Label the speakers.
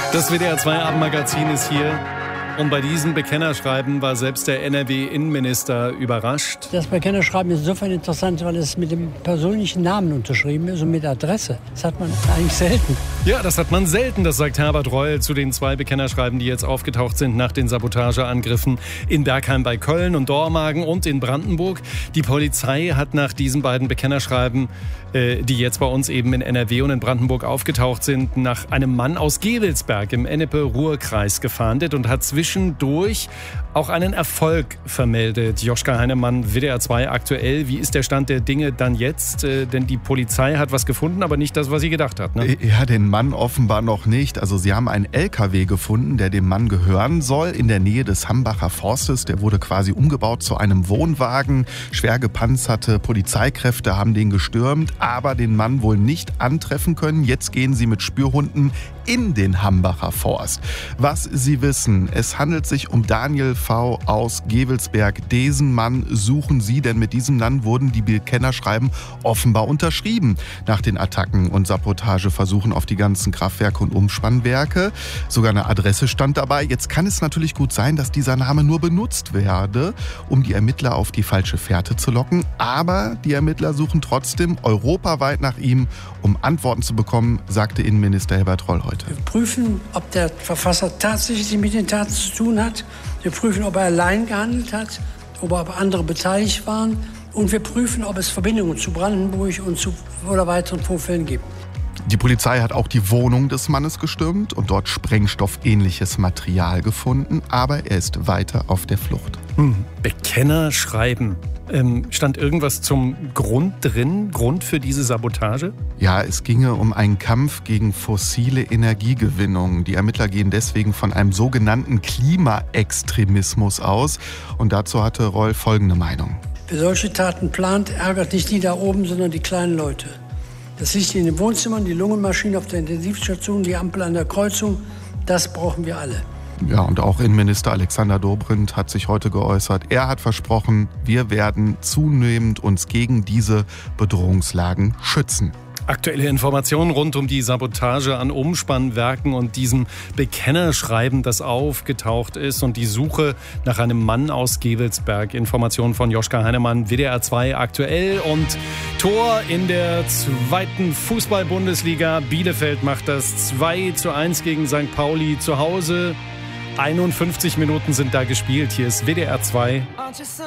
Speaker 1: Das WDR-2 Abendmagazin ist hier. Und bei diesem Bekennerschreiben war selbst der NRW-Innenminister überrascht.
Speaker 2: Das Bekennerschreiben ist insofern interessant, weil es mit dem persönlichen Namen unterschrieben ist und mit Adresse. Das hat man eigentlich selten.
Speaker 1: Ja, das hat man selten, das sagt Herbert Reul zu den 2 Bekennerschreiben, die jetzt aufgetaucht sind nach den Sabotageangriffen in Bergheim bei Köln und Dormagen und in Brandenburg. Die Polizei hat nach diesen beiden Bekennerschreiben, die jetzt bei uns eben in NRW und in Brandenburg aufgetaucht sind, nach einem Mann aus Gevelsberg im Ennepe-Ruhr-Kreis gefahndet und hat zwischendurch auch einen Erfolg vermeldet. Joschka Heinemann, WDR-2 aktuell. Wie ist der Stand der Dinge dann jetzt? Denn die Polizei hat was gefunden, aber nicht das, was sie gedacht hat. Ne?
Speaker 3: Ja, den Mann offenbar noch nicht. Also sie haben einen LKW gefunden, der dem Mann gehören soll, in der Nähe des Hambacher Forstes. Der wurde quasi umgebaut zu einem Wohnwagen. Schwer gepanzerte Polizeikräfte haben den gestürmt, aber den Mann wohl nicht antreffen können. Jetzt gehen sie mit Spürhunden in den Hambacher Forst. Was Sie wissen, es handelt sich um Daniel V. aus Gevelsberg. Diesen Mann suchen Sie, denn mit diesem Mann wurden die Bekennerschreiben offenbar unterschrieben nach den Attacken und Sabotageversuchen auf die ganzen Kraftwerke und Umspannwerke. Sogar eine Adresse stand dabei. Jetzt kann es natürlich gut sein, dass dieser Name nur benutzt werde, um die Ermittler auf die falsche Fährte zu locken. Aber die Ermittler suchen trotzdem europaweit nach ihm, um Antworten zu bekommen, sagte Innenminister Herbert Reul heute.
Speaker 2: Wir prüfen, ob der Verfasser tatsächlich mit den Taten zu tun hat. Wir prüfen, ob er allein gehandelt hat, ob andere beteiligt waren. Und wir prüfen, ob es Verbindungen zu Brandenburg und zu oder weiteren Vorfällen gibt.
Speaker 3: Die Polizei hat auch die Wohnung des Mannes gestürmt und dort sprengstoffähnliches Material gefunden. Aber er ist weiter auf der Flucht.
Speaker 1: Bekennerschreiben. Stand irgendwas zum Grund drin? Grund für diese Sabotage?
Speaker 3: Ja, es ginge um einen Kampf gegen fossile Energiegewinnung. Die Ermittler gehen deswegen von einem sogenannten Klimaextremismus aus. Und dazu hatte Reul folgende Meinung.
Speaker 2: Wer solche Taten plant, ärgert nicht die da oben, sondern die kleinen Leute. Das Licht in den Wohnzimmern, die Lungenmaschine auf der Intensivstation, die Ampel an der Kreuzung, das brauchen wir alle.
Speaker 3: Ja, und auch Innenminister Alexander Dobrindt hat sich heute geäußert. Er hat versprochen, wir werden zunehmend uns gegen diese Bedrohungslagen schützen.
Speaker 1: Aktuelle Informationen rund um die Sabotage an Umspannwerken und diesem Bekennerschreiben, das aufgetaucht ist, und die Suche nach einem Mann aus Gevelsberg. Informationen von Joschka Heinemann, WDR-2 aktuell. Und Tor in der 2. Fußball-Bundesliga. Bielefeld macht das 2:1 gegen St. Pauli zu Hause. 51 Minuten sind da gespielt. Hier ist WDR 2.